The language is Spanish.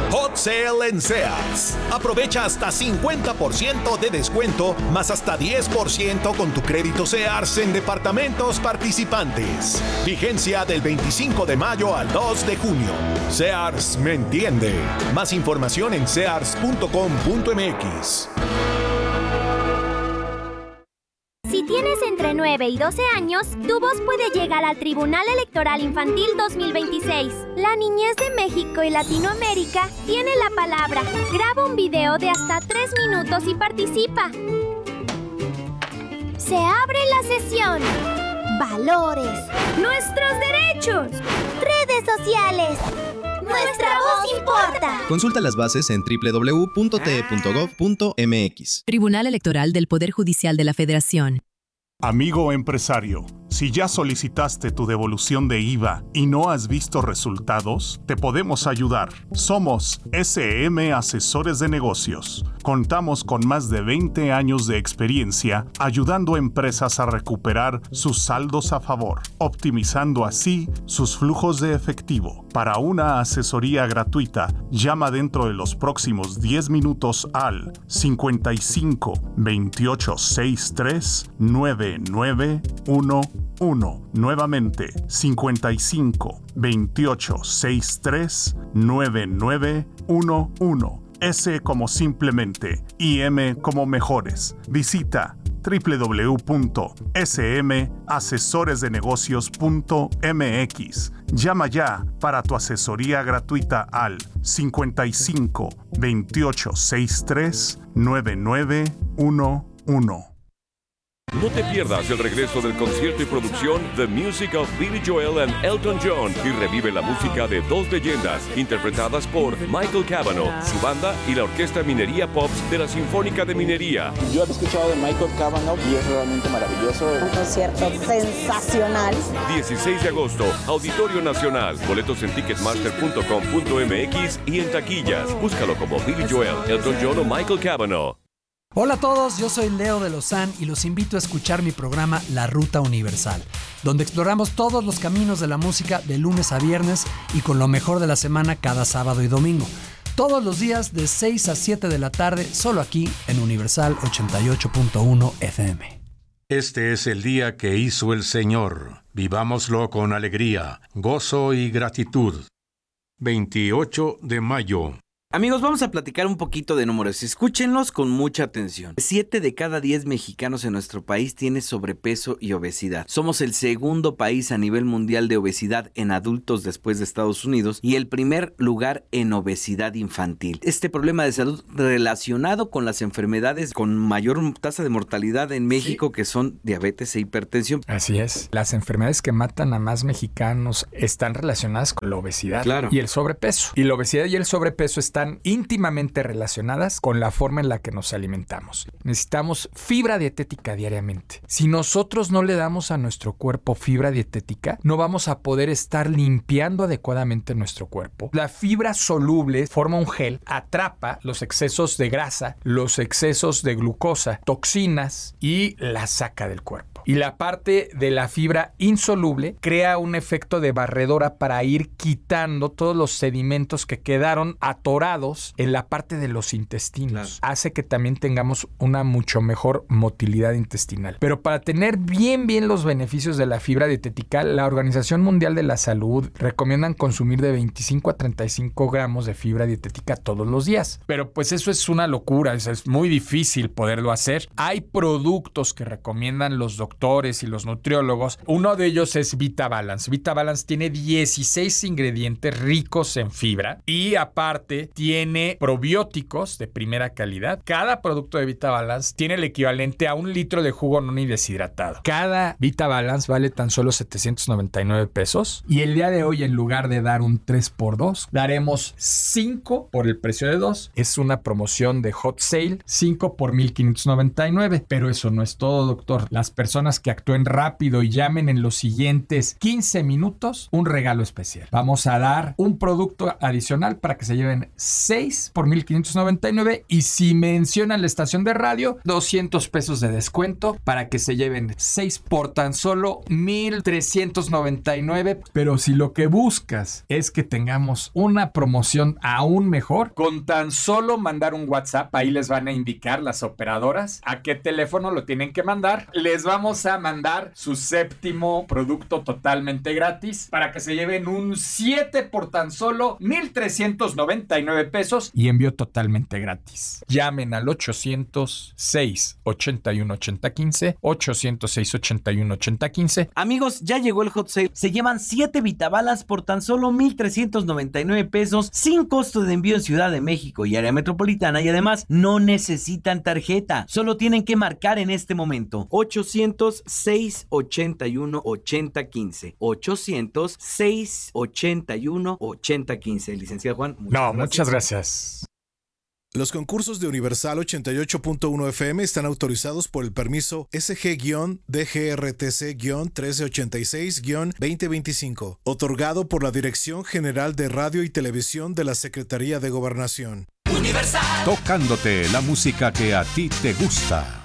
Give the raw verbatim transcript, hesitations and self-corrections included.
Hot Sale en Sears. Aprovecha hasta cincuenta por ciento de descuento, más hasta diez por ciento con tu crédito Sears en departamentos participantes. Vigencia del veinticinco de mayo al dos de junio. Sears me entiende. Más información en sears punto com punto m x. Si tienes entre nueve y doce años, tu voz puede llegar al Tribunal Electoral Infantil dos mil veintiséis. La niñez de México y Latinoamérica tiene la palabra. Graba un video de hasta tres minutos y participa. Se abre la sesión. Valores. Nuestros derechos. Redes sociales. Nuestra voz importa. Consulta las bases en doble u doble u doble u punto t e punto gov punto m x. Tribunal Electoral del Poder Judicial de la Federación. Amigo empresario, si ya solicitaste tu devolución de I V A y no has visto resultados, te podemos ayudar. Somos S M Asesores de Negocios. Contamos con más de veinte años de experiencia ayudando a empresas a recuperar sus saldos a favor, optimizando así sus flujos de efectivo. Para una asesoría gratuita, llama dentro de los próximos diez minutos al cincuenta y cinco, veintiocho, sesenta y tres, nueve nueve uno uno. Nuevamente, cincuenta y cinco, veintiocho, sesenta y tres, nueve nueve uno uno. S como simplemente y M como mejores. Visita doble u doble u doble u punto s m asesores de negocios punto m x. Llama ya para tu asesoría gratuita al cincuenta y cinco, veintiocho, sesenta y tres, nueve nueve uno uno. No te pierdas el regreso del concierto y producción The Music of Billy Joel and Elton John y revive la música de dos leyendas interpretadas por Michael Cavanaugh, su banda y la Orquesta Minería Pops de la Sinfónica de Minería. Yo he escuchado de Michael Cavanaugh y es realmente maravilloso. Un concierto sensacional. dieciséis de agosto, Auditorio Nacional. Boletos en ticketmaster punto com punto m x y en taquillas. Búscalo como Billy Joel, Elton John o Michael Cavanaugh. Hola a todos, yo soy Leo de Lozán y los invito a escuchar mi programa La Ruta Universal, donde exploramos todos los caminos de la música de lunes a viernes y con lo mejor de la semana cada sábado y domingo. Todos los días de seis a siete de la tarde, solo aquí en Universal ochenta y ocho punto uno F M. Este es el día que hizo el Señor. Vivámoslo con alegría, gozo y gratitud. veintiocho de mayo. Amigos, vamos a platicar un poquito de números. Escúchenlos con mucha atención. siete de cada diez mexicanos en nuestro país tiene sobrepeso y obesidad. Somos el segundo país a nivel mundial de obesidad en adultos después de Estados Unidos y el primer lugar en obesidad infantil. Este problema de salud relacionado con las enfermedades con mayor tasa de mortalidad en México, sí, que son diabetes e hipertensión. Así es. Las enfermedades que matan a más mexicanos están relacionadas con la obesidad, claro, y el sobrepeso. Y la obesidad y el sobrepeso están íntimamente relacionadas con la forma en la que nos alimentamos. Necesitamos fibra dietética diariamente. Si nosotros no le damos a nuestro cuerpo fibra dietética, no vamos a poder estar limpiando adecuadamente nuestro cuerpo. La fibra soluble forma un gel, atrapa los excesos de grasa, los excesos de glucosa, toxinas y la saca del cuerpo. Y la parte de la fibra insoluble crea un efecto de barredora para ir quitando todos los sedimentos que quedaron atorados en la parte de los intestinos. Claro. Hace que también tengamos una mucho mejor motilidad intestinal. Pero para tener bien bien los beneficios de la fibra dietética, la Organización Mundial de la Salud recomiendan consumir de veinticinco a treinta y cinco gramos de fibra dietética todos los días. Pero pues eso es una locura, es, es muy difícil poderlo hacer. Hay productos que recomiendan los doctores doctores y los nutriólogos. Uno de ellos es VitaBalance. VitaBalance tiene dieciséis ingredientes ricos en fibra y aparte tiene probióticos de primera calidad. Cada producto de VitaBalance tiene el equivalente a un litro de jugo noni deshidratado. Cada VitaBalance vale tan solo setecientos noventa y nueve pesos y el día de hoy, en lugar de dar un tres por dos, daremos cinco por el precio de dos. Es una promoción de hot sale, cinco por mil quinientos noventa y nueve. Pero eso no es todo, doctor. Las personas personas que actúen rápido y llamen en los siguientes quince minutos, un regalo especial. Vamos a dar un producto adicional para que se lleven seis por mil quinientos noventa y nueve y si mencionan la estación de radio, doscientos pesos de descuento para que se lleven seis por tan solo mil trescientos noventa y nueve. Pero si lo que buscas es que tengamos una promoción aún mejor, con tan solo mandar un WhatsApp, ahí les van a indicar las operadoras a qué teléfono lo tienen que mandar. Les vamos a mandar su séptimo producto totalmente gratis para que se lleven un siete por tan solo mil trescientos noventa y nueve pesos y envío totalmente gratis. Llamen al ochocientos seis ochenta y uno ochenta quince, ochocientos seis ochenta y uno ochenta quince. Amigos, ya llegó el hot sale. Se llevan siete Vitabalas por tan solo mil trescientos noventa y nueve pesos sin costo de envío en Ciudad de México y área metropolitana, y además no necesitan tarjeta. Solo tienen que marcar en este momento ochocientos seis ochenta y uno ochenta quince. ochocientos seis ochenta y uno ochenta quince. Licenciado Juan, muchas no, gracias. muchas gracias. Los concursos de Universal ochenta y ocho punto uno F M están autorizados por el permiso S G D G R T C trece ochenta y seis veinte veinticinco, otorgado por la Dirección General de Radio y Televisión de la Secretaría de Gobernación. Universal. Tocándote la música que a ti te gusta.